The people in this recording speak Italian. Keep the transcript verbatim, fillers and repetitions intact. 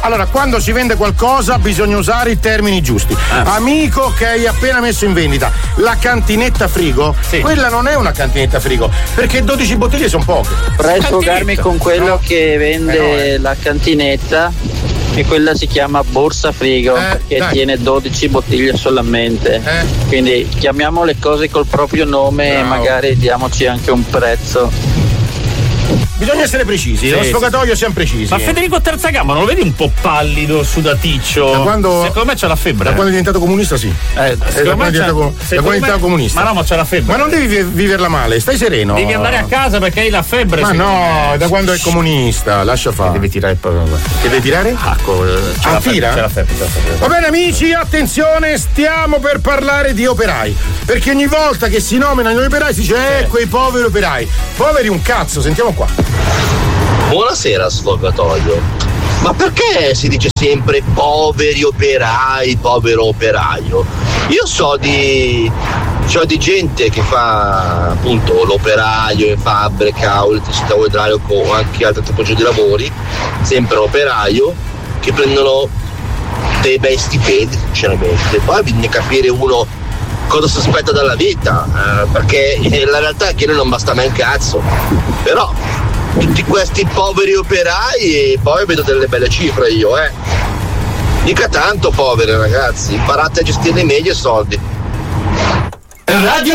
Allora, quando si vende qualcosa bisogna usare i termini giusti. Ah. Amico che hai appena messo in vendita la cantinetta frigo, sì. Quella non è una cantinetta frigo, perché dodici bottiglie sono poche. Vorrei sfogarmi con quello no. che vende eh no, eh. la cantinetta, e quella si chiama borsa frigo, eh, perché dai. tiene dodici bottiglie solamente. Eh. Quindi chiamiamo le cose col proprio nome, no. e magari diamoci anche un prezzo. Bisogna essere precisi, sì, lo sfogatoio sì. siamo precisi. Ma Federico Terzagamba non lo vedi un po' pallido, sudaticcio? Da quando, secondo me c'ha la febbre. Da quando è diventato comunista, sì. Eh, da quando è diventato, da quando è diventato comunista. Ma no, ma c'è la febbre. Ma non devi viverla male, stai sereno. Devi andare a casa perché hai la febbre. Ma no, da quando è comunista, lascia fare. Che devi tirare proprio. Che devi tirare? Acqua. C'è ah, la tira? C'è la febbre, c'è la febbre. Va bene amici, attenzione, stiamo per parlare di operai. Perché ogni volta che si nominano gli operai si dice, eh, quei poveri operai. Poveri un cazzo, sentiamo qua. Buonasera sfogatoio. Ma perché si dice sempre poveri operai, povero operaio? Io so di so di gente che fa appunto l'operaio in fabbrica o elettricità o idraulico o anche altri tipologie di lavori, sempre operaio, che prendono dei bei stipendi sinceramente. Poi bisogna capire uno cosa si aspetta dalla vita, eh, perché la realtà è che noi non basta mai un cazzo. Però tutti questi poveri operai, e poi vedo delle belle cifre io, eh. Mica tanto poveri ragazzi, imparate a gestire meglio i soldi. Radio